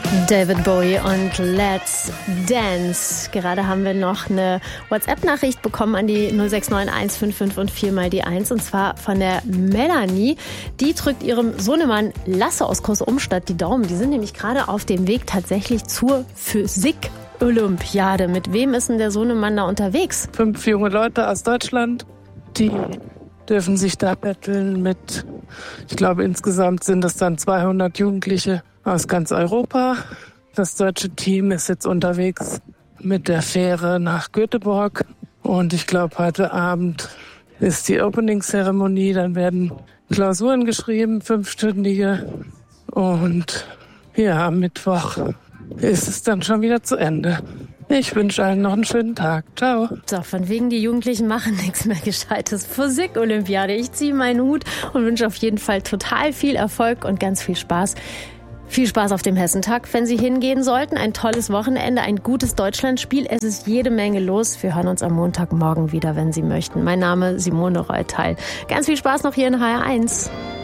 David Bowie und Let's Dance. Gerade haben wir noch eine WhatsApp-Nachricht bekommen an die 0691 55 und 4 mal die 1. Und zwar von der Melanie. Die drückt ihrem Sohnemann Lasse aus Großumstadt die Daumen. Die sind nämlich gerade auf dem Weg tatsächlich zur Physik-Olympiade. Mit wem ist denn der Sohnemann da unterwegs? 5 junge Leute aus Deutschland, die dürfen sich da betteln mit, ich glaube insgesamt sind es dann 200 Jugendliche aus ganz Europa. Das deutsche Team ist jetzt unterwegs mit der Fähre nach Göteborg. Und ich glaube, heute Abend ist die Opening-Zeremonie. Dann werden Klausuren geschrieben, 5-stündige. Und ja, am Mittwoch ist es dann schon wieder zu Ende. Ich wünsche allen noch einen schönen Tag. Ciao. So, von wegen die Jugendlichen machen nichts mehr Gescheites. Physik-Olympiade. Ich ziehe meinen Hut und wünsche auf jeden Fall total viel Erfolg und ganz viel Spaß. Viel Spaß auf dem Hessentag, wenn Sie hingehen sollten. Ein tolles Wochenende, ein gutes Deutschlandspiel. Es ist jede Menge los. Wir hören uns am Montagmorgen wieder, wenn Sie möchten. Mein Name Simone Reuteil. Ganz viel Spaß noch hier in HR1.